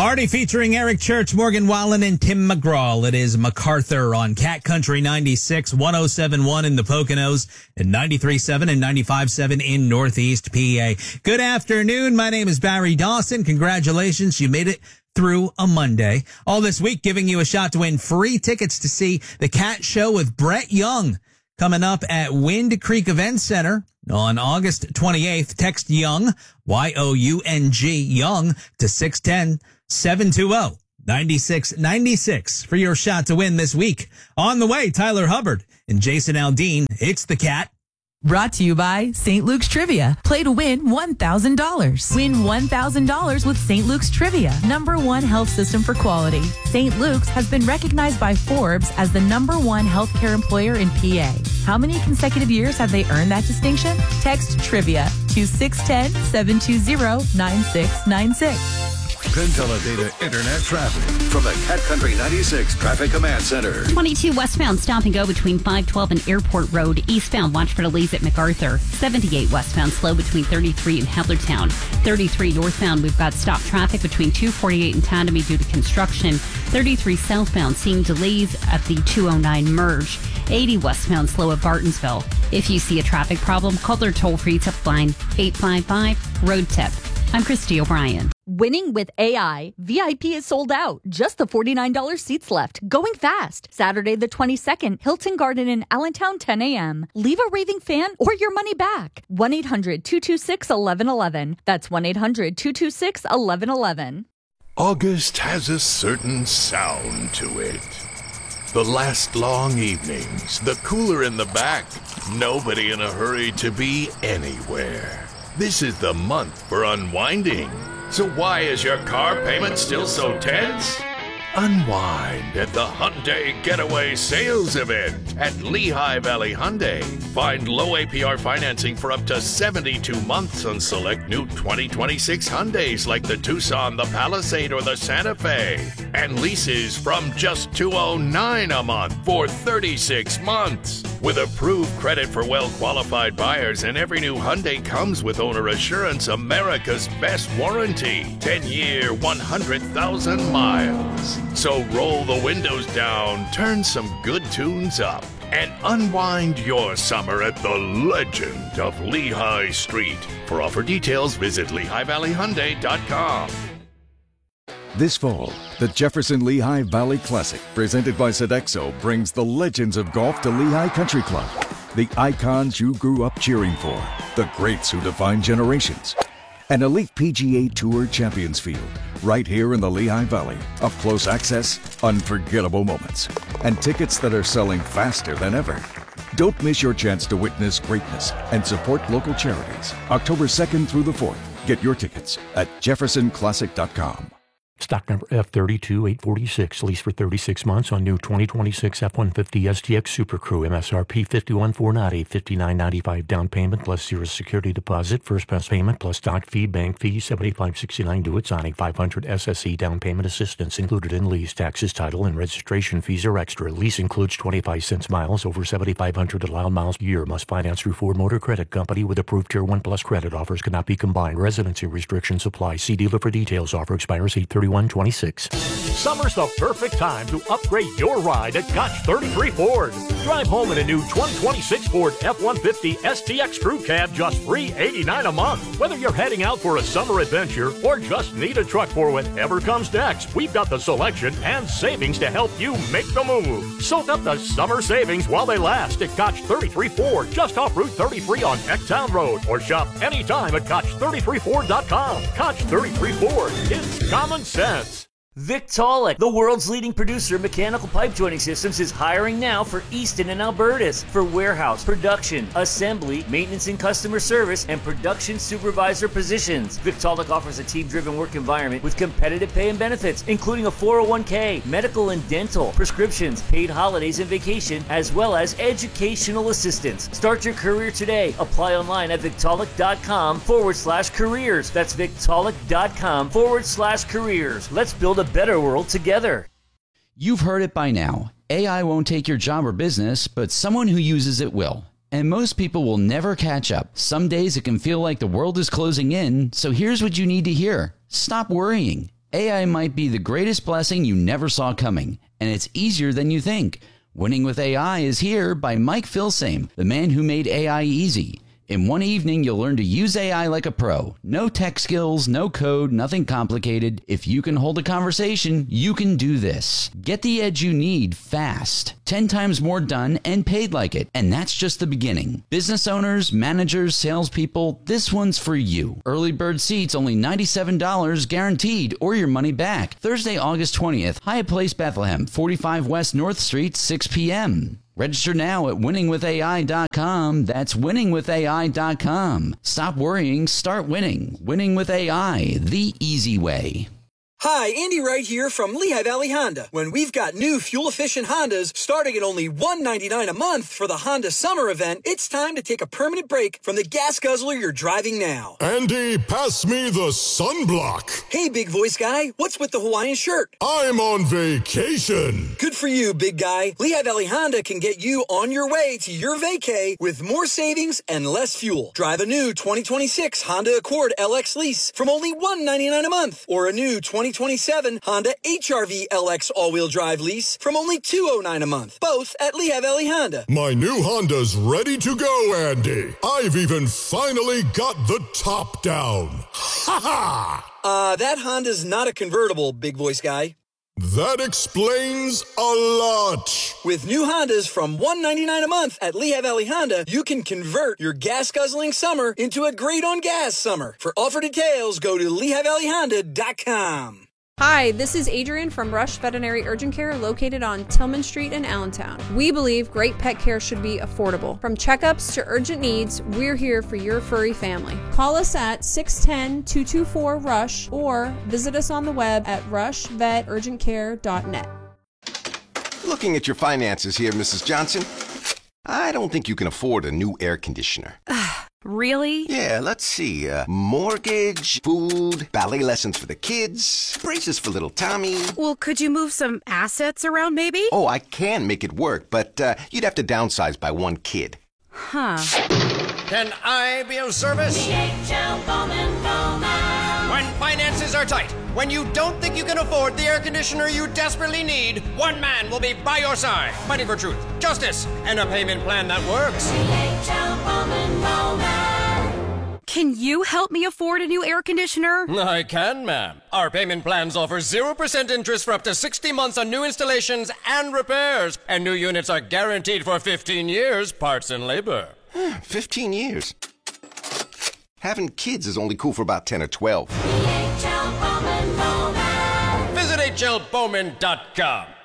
Already featuring Eric Church, Morgan Wallen, and Tim McGraw. It is MacArthur on Cat Country 96, 107.1 in the Poconos, and 93.7 and 95.7 in Northeast PA. Good afternoon. My name is Barry Dawson. Congratulations. You made it through a Monday. All this week giving you a shot to win free tickets to see the Cat Show with Brett Young coming up at Wind Creek Event Center on August 28th. Text Young, Y-O-U-N-G, Young, to 610-720-9696 for your shot to win this week. On the way, Tyler Hubbard and Jason Aldean. It's the Cat. Brought to you by St. Luke's Trivia. Play to win $1,000. Win $1,000 with St. Luke's Trivia. #1 health system for quality. St. Luke's has been recognized by Forbes as the #1 healthcare employer in PA. How many consecutive years have they earned that distinction? Text Trivia to 610-720-9696. Consolidated Internet traffic from the Cat Country 96 Traffic Command Center. 22 westbound stop and go between 512 and Airport Road. Eastbound watch for delays at MacArthur. 78 westbound slow between 33 and Heathertown. 33 northbound we've got stop traffic between 248 and Tandemy due to construction. 33 southbound seeing delays at the 209 merge. 80 westbound slow at Bartonsville. If you see a traffic problem, call their toll-free tip line 855-ROAD-TIP. I'm Christy O'Brien. Winning with AI. VIP is sold out. Just the $49 seats left. Going fast. Saturday the 22nd, Hilton Garden in Allentown, 10 a.m. Leave a raving fan or your money back. 1-800-226-1111. That's 1-800-226-1111. August has a certain sound to it. The last long evenings, the cooler in the back, nobody in a hurry to be anywhere. This is the month for unwinding. So why is your car payment still so tense? Unwind at the Hyundai Getaway Sales Event at Lehigh Valley Hyundai. Find low APR financing for up to 72 months on select new 2026 Hyundais like the Tucson, the Palisade, or the Santa Fe. And leases from just $209 a month for 36 months. With approved credit for well-qualified buyers, and every new Hyundai comes with owner assurance, America's best warranty. 10-year, 100,000 miles. So roll the windows down, turn some good tunes up, and unwind your summer at the legend of Lehigh Street. For offer details, visit LehighValleyHyundai.com. This fall, the Jefferson Lehigh Valley Classic, presented by Sodexo, brings the legends of golf to Lehigh Country Club. The icons you grew up cheering for, the greats who define generations. An elite PGA Tour Champions Field, right here in the Lehigh Valley. Up close access, unforgettable moments, and tickets that are selling faster than ever. Don't miss your chance to witness greatness and support local charities. October 2nd through the 4th. Get your tickets at jeffersonclassic.com. Stock number F32846, lease for 36 months on new 2026 F-150 STX Super Crew, MSRP $51,490, $59.95 down payment plus 0 security deposit, first pass payment plus doc fee, bank fee, $75.69 due at signing, 500 SSE down payment assistance included in lease, taxes, title, and registration fees are extra. Lease includes 25 cents miles, over 7,500 allowed miles a year, must finance through Ford Motor Credit Company with approved Tier 1 Plus credit. Offers cannot be combined. Residency restrictions apply. See dealer for details. Offer expires 8/31/26. Summer's the perfect time to upgrade your ride at Koch 33 Ford. Drive home in a new 2026 Ford F-150 STX Crew Cab just $389 a month. Whether you're heading out for a summer adventure or just need a truck for whatever comes next, we've got the selection and savings to help you make the move. Soak up the summer savings while they last at Koch 33 Ford, just off Route 33 on Ecktown Road, or shop anytime at Koch33Ford.com. Koch 33 Ford, it's common sense. Victaulic, the world's leading producer of mechanical pipe joining systems, is hiring now for Easton and Albertus for warehouse, production, assembly, maintenance and customer service, and production supervisor positions. Victaulic offers a team-driven work environment with competitive pay and benefits, including a 401k, medical and dental, prescriptions, paid holidays and vacation, as well as educational assistance. Start your career today. Apply online at Victaulic.com/careers. That's Victaulic.com/careers. Let's build a better world together. You've heard it by now. AI won't take your job or business, but someone who uses it will. And most people will never catch up. Some days it can feel like the world is closing in, so here's what you need to hear. Stop worrying. AI might be the greatest blessing you never saw coming, and it's easier than you think. Winning with AI is here by Mike Filsame, the man who made AI easy. In one evening, you'll learn to use AI like a pro. No tech skills, no code, nothing complicated. If you can hold a conversation, you can do this. Get the edge you need fast. 10 times more done and paid like it. And that's just the beginning. Business owners, managers, salespeople, this one's for you. Early bird seats only $97 guaranteed or your money back. Thursday, August 20th, Hyatt Place, Bethlehem, 45 West North Street, 6 p.m. Register now at winningwithai.com. That's winningwithai.com. Stop worrying, start winning. Winning with AI, the easy way. Hi, Andy Wright here from Lehigh Valley Honda. When we've got new fuel-efficient Hondas starting at only $199 a month for the Honda Summer Event, it's time to take a permanent break from the gas guzzler you're driving now. Andy, pass me the sunblock. Hey, big voice guy, what's with the Hawaiian shirt? I'm on vacation. Good for you, big guy. Lehigh Valley Honda can get you on your way to your vacay with more savings and less fuel. Drive a new 2026 Honda Accord LX lease from only $199 a month, or a new 2027 Honda HR-V LX all-wheel drive lease from only $209 a month, both at Lehigh Valley Honda. My new Honda's ready to go, Andy. I've even finally got the top down. Ha ha! That Honda's not a convertible, big voice guy. That explains a lot. With new Hondas from $199 a month at Lehigh Valley Honda, you can convert your gas-guzzling summer into a great-on-gas summer. For offer details, go to LehighValleyHonda.com. Hi, this is Adrian from Rush Veterinary Urgent Care located on Tillman Street in Allentown. We believe great pet care should be affordable. From checkups to urgent needs, we're here for your furry family. Call us at 610-224-RUSH or visit us on the web at rushveturgentcare.net. Looking at your finances here, Mrs. Johnson, I don't think you can afford a new air conditioner. Really? Yeah, let's see. Mortgage, food, ballet lessons for the kids, braces for little Tommy. Well, could you move some assets around maybe? Oh, I can make it work, but you'd have to downsize by one kid. Huh. Can I be of service? DHL Bowman Bowman. When finances are tight, when you don't think you can afford the air conditioner you desperately need, one man will be by your side, fighting for truth, justice, and a payment plan that works. DHL Bowman Bowman. Can you help me afford a new air conditioner? I can, ma'am. Our payment plans offer 0% interest for up to 60 months on new installations and repairs, and new units are guaranteed for 15 years, parts and labor. 15 years? Having kids is only cool for about 10 or 12. DHL Bowman Bowman. Visit HLBowman.com.